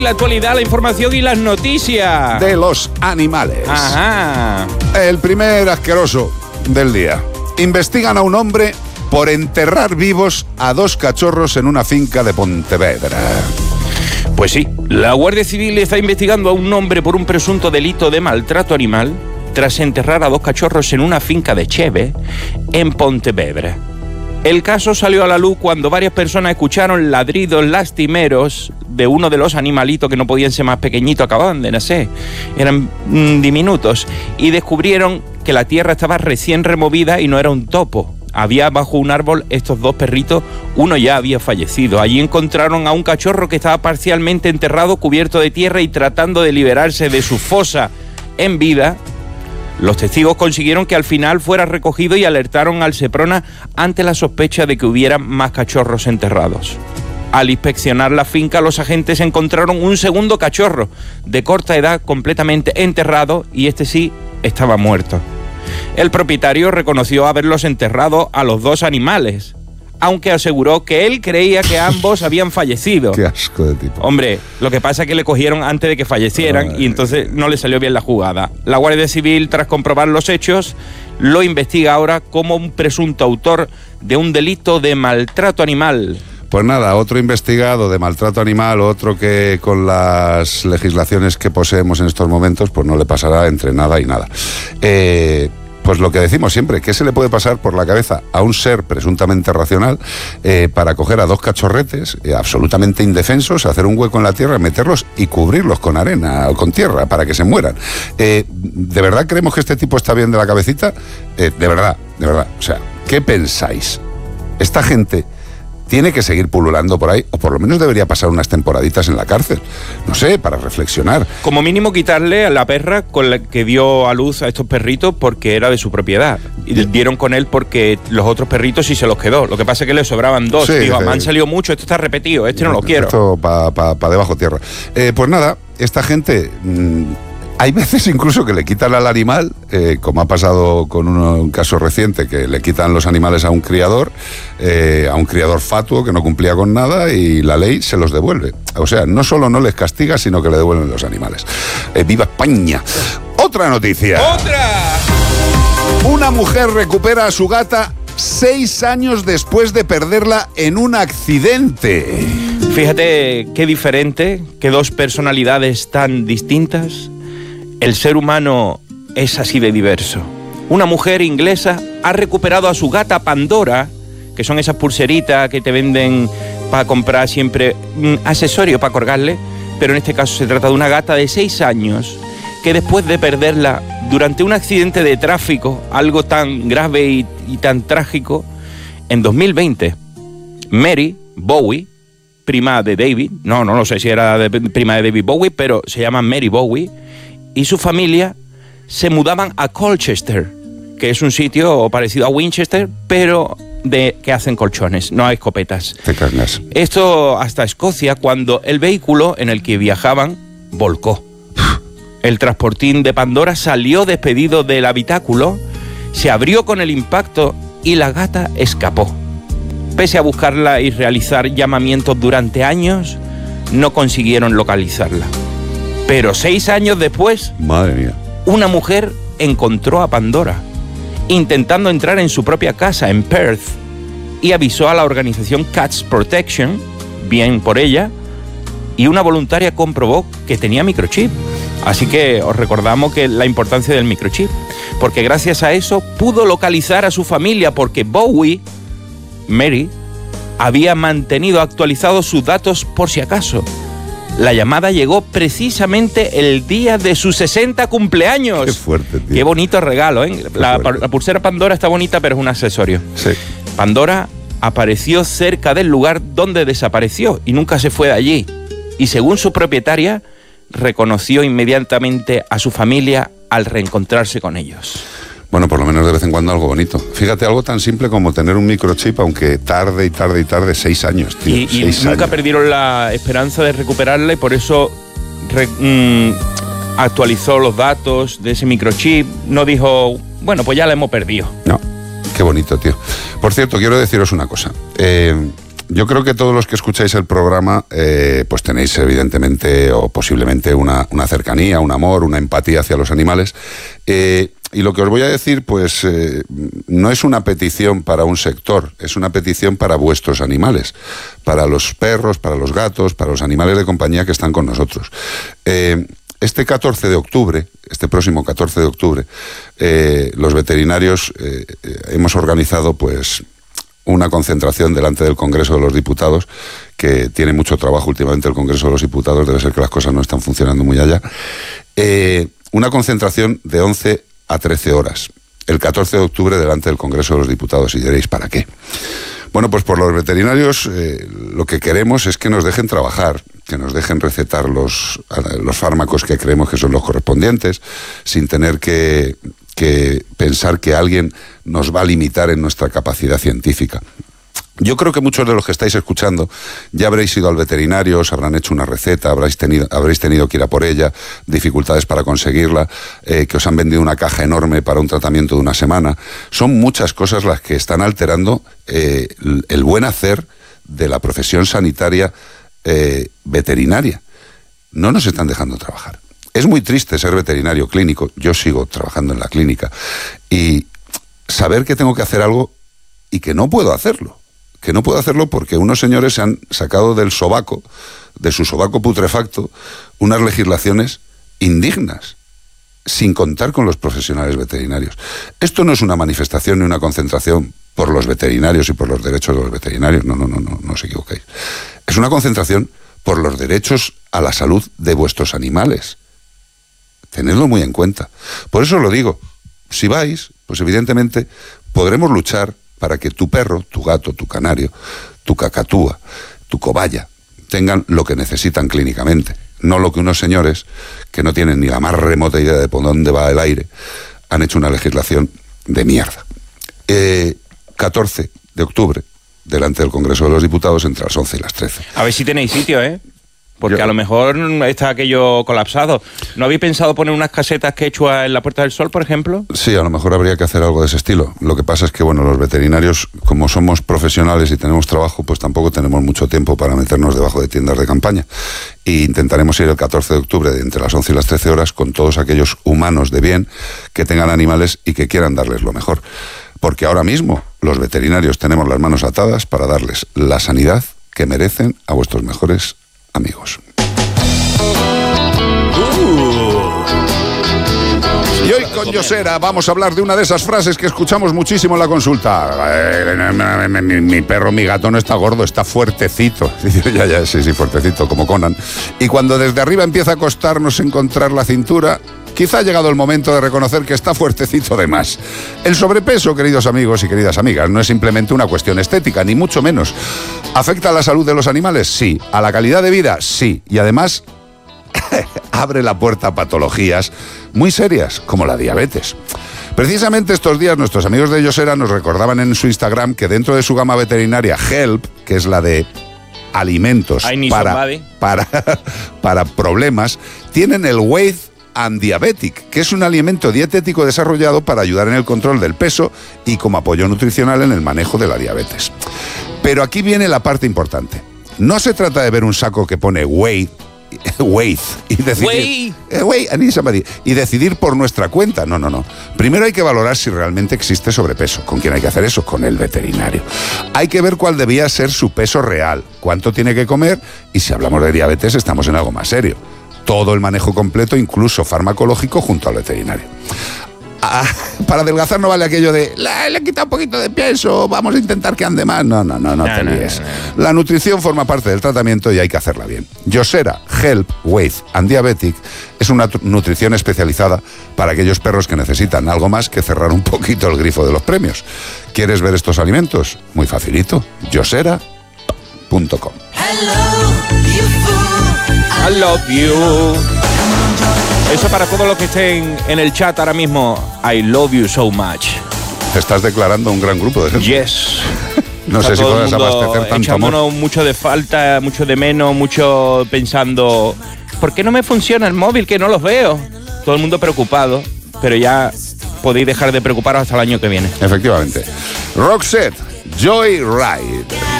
La actualidad, la información y las noticias de los animales. Ajá. El primer asqueroso del día. Investigan a un hombre por enterrar vivos a 2 cachorros en una finca de Pontevedra. Pues sí, la Guardia Civil está investigando a un hombre por un presunto delito de maltrato animal tras enterrar a 2 cachorros en una finca de Cheve, en Pontevedra. El caso salió a la luz cuando varias personas escucharon ladridos lastimeros de uno de los animalitos que no podían ser más pequeñitos, acababan de nacer, eran diminutos, y descubrieron que la tierra estaba recién removida y no era un topo. Había bajo un árbol estos 2 perritos, uno ya había fallecido. Allí encontraron a un cachorro que estaba parcialmente enterrado, cubierto de tierra y tratando de liberarse de su fosa en vida. Los testigos consiguieron que al final fuera recogido y alertaron al Seprona ante la sospecha de que hubiera más cachorros enterrados. Al inspeccionar la finca, los agentes encontraron un segundo cachorro de corta edad completamente enterrado y este sí estaba muerto. El propietario reconoció haberlos enterrado a los 2 animales, aunque aseguró que él creía que ambos habían fallecido. Qué asco de tipo. Hombre, lo que pasa es que le cogieron antes de que fallecieran y entonces no le salió bien la jugada. La Guardia Civil, tras comprobar los hechos, lo investiga ahora como un presunto autor de un delito de maltrato animal. Pues nada, otro investigado de maltrato animal, otro que con las legislaciones que poseemos en estos momentos, pues no le pasará entre nada y nada. Pues lo que decimos siempre, ¿qué se le puede pasar por la cabeza a un ser presuntamente racional para coger a 2 cachorretes absolutamente indefensos, hacer un hueco en la tierra, meterlos y cubrirlos con arena o con tierra para que se mueran? ¿De verdad creemos que este tipo está bien de la cabecita? De verdad. O sea, ¿qué pensáis? Esta gente tiene que seguir pululando por ahí, o por lo menos debería pasar unas temporaditas en la cárcel. No sé, para reflexionar. Como mínimo quitarle a la perra con la que dio a luz a estos perritos porque era de su propiedad. Y dieron con él porque los otros perritos sí se los quedó. Lo que pasa es que le sobraban 2. Sí, digo, me han salido mucho, esto está repetido, este no lo quiero. Esto para debajo tierra. Pues nada, esta gente... hay veces incluso que le quitan al animal, como ha pasado con un caso reciente, que le quitan los animales a un criador fatuo que no cumplía con nada y la ley se los devuelve. O sea, no solo no les castiga, sino que le devuelven los animales. ¡Viva España! ¡Otra noticia! ¡Otra! Una mujer recupera a su gata 6 años después de perderla en un accidente. Fíjate qué diferente, que 2 personalidades tan distintas. El ser humano es así de diverso. Una mujer inglesa ha recuperado a su gata Pandora, que son esas pulseritas que te venden para comprar siempre accesorios para colgarle, pero en este caso se trata de una gata de 6 años que después de perderla durante un accidente de tráfico, algo tan grave y tan trágico, en 2020, Mary Bowie, prima de David, no sé si era prima de David Bowie, pero se llama Mary Bowie, y su familia se mudaban a Colchester, que es un sitio parecido a Winchester, pero que hacen colchones, no hay escopetas. Esto hasta Escocia, cuando el vehículo en el que viajaban volcó. El transportín de Pandora salió despedido del habitáculo, se abrió con el impacto y la gata escapó. Pese a buscarla y realizar llamamientos durante años, no consiguieron localizarla. Pero 6 años después, madre mía, una mujer encontró a Pandora intentando entrar en su propia casa en Perth y avisó a la organización Cats Protection, bien por ella, y una voluntaria comprobó que tenía microchip. Así que os recordamos que la importancia del microchip, porque gracias a eso pudo localizar a su familia, porque Bowie, Mary, había mantenido actualizados sus datos por si acaso. La llamada llegó precisamente el día de sus 60 cumpleaños. Qué fuerte, tío. Qué bonito regalo, ¿eh? La pulsera Pandora está bonita, pero es un accesorio. Sí. Pandora apareció cerca del lugar donde desapareció y nunca se fue de allí. Y según su propietaria, reconoció inmediatamente a su familia al reencontrarse con ellos. Bueno, por lo menos de vez en cuando algo bonito. Fíjate, algo tan simple como tener un microchip, aunque tarde, 6 años, tío. Y nunca perdieron la esperanza de recuperarla y por eso actualizó los datos de ese microchip. No dijo, bueno, pues ya la hemos perdido. No, qué bonito, tío. Por cierto, quiero deciros una cosa. Yo creo que todos los que escucháis el programa, pues tenéis evidentemente o posiblemente una cercanía, un amor, una empatía hacia los animales. Y lo que os voy a decir, pues no es una petición para un sector, es una petición para vuestros animales, para los perros, para los gatos, para los animales de compañía que están con nosotros. Este 14 de octubre, este próximo 14 de octubre, los veterinarios hemos organizado pues una concentración delante del Congreso de los Diputados, que tiene mucho trabajo últimamente el Congreso de los Diputados, debe ser que las cosas no están funcionando muy allá. Una concentración de 11 a 13 horas, el 14 de octubre delante del Congreso de los Diputados, y diréis, ¿para qué? Bueno, pues por los veterinarios lo que queremos es que nos dejen trabajar, que nos dejen recetar los fármacos que creemos que son los correspondientes, sin tener que pensar que alguien nos va a limitar en nuestra capacidad científica. Yo creo que muchos de los que estáis escuchando ya habréis ido al veterinario, os habrán hecho una receta, habréis tenido que ir a por ella, dificultades para conseguirla, que os han vendido una caja enorme para un tratamiento de una semana. Son muchas cosas las que están alterando el buen hacer de la profesión sanitaria veterinaria. No nos están dejando trabajar. Es muy triste ser veterinario clínico, yo sigo trabajando en la clínica, y saber que tengo que hacer algo y que no puedo hacerlo. Que no puedo hacerlo porque unos señores se han sacado de su sobaco putrefacto, unas legislaciones indignas, sin contar con los profesionales veterinarios. Esto no es una manifestación ni una concentración por los veterinarios y por los derechos de los veterinarios, no os equivoquéis. Es una concentración por los derechos a la salud de vuestros animales. Tenedlo muy en cuenta. Por eso os lo digo, si vais, pues evidentemente podremos luchar para que tu perro, tu gato, tu canario, tu cacatúa, tu cobaya, tengan lo que necesitan clínicamente. No lo que unos señores, que no tienen ni la más remota idea de por dónde va el aire, han hecho una legislación de mierda. 14 de octubre, delante del Congreso de los Diputados, entre las 11 y las 13. A ver si tenéis sitio, ¿eh? Porque a lo mejor está aquello colapsado. ¿No habéis pensado poner unas casetas quechua en la Puerta del Sol, por ejemplo? Sí, a lo mejor habría que hacer algo de ese estilo. Lo que pasa es que, bueno, los veterinarios, como somos profesionales y tenemos trabajo, pues tampoco tenemos mucho tiempo para meternos debajo de tiendas de campaña. Y intentaremos ir el 14 de octubre, entre las 11 y las 13 horas, con todos aquellos humanos de bien que tengan animales y que quieran darles lo mejor. Porque ahora mismo los veterinarios tenemos las manos atadas para darles la sanidad que merecen a vuestros mejores amigos. Y hoy con Yosera vamos a hablar de una de esas frases que escuchamos muchísimo en la consulta. Mi perro, mi gato no está gordo, está fuertecito. Ya, sí, fuertecito, como Conan. Y cuando desde arriba empieza a costarnos encontrar la cintura, quizá ha llegado el momento de reconocer que está fuertecito de más. El sobrepeso, queridos amigos y queridas amigas, no es simplemente una cuestión estética, ni mucho menos. ¿Afecta a la salud de los animales? Sí. ¿A la calidad de vida? Sí. Y además abre la puerta a patologías muy serias, como la diabetes. Precisamente estos días nuestros amigos de Yosera nos recordaban en su Instagram que dentro de su gama veterinaria Help, que es la de alimentos para problemas, tienen el Weight and Diabetic, que es un alimento dietético desarrollado para ayudar en el control del peso y como apoyo nutricional en el manejo de la diabetes. Pero aquí viene la parte importante. No se trata de ver un saco que pone weight y decidir y decidir por nuestra cuenta. No. Primero hay que valorar si realmente existe sobrepeso. ¿Con quién hay que hacer eso? Con el veterinario. Hay que ver cuál debía ser su peso real, cuánto tiene que comer, y si hablamos de diabetes estamos en algo más serio. Todo el manejo completo, incluso farmacológico, junto al veterinario. Para adelgazar no vale aquello de le he quitado un poquito de peso, vamos a intentar que ande más. No te líes. La nutrición forma parte del tratamiento y hay que hacerla bien. Yosera Help Weight and Diabetic es una nutrición especializada para aquellos perros que necesitan algo más que cerrar un poquito el grifo de los premios. ¿Quieres ver estos alimentos? Muy facilito. Yosera.com. I love you. Eso para todos los que estén en el chat ahora mismo. I love you so much. Te estás declarando un gran grupo de gente. Yes. No sé si puedes abastecer tanto amor. Mucho de falta, mucho de menos, mucho pensando, ¿por qué no me funciona el móvil? Que no los veo. Todo el mundo preocupado, pero ya podéis dejar de preocuparos hasta el año que viene. Efectivamente. Roxette, Joyride.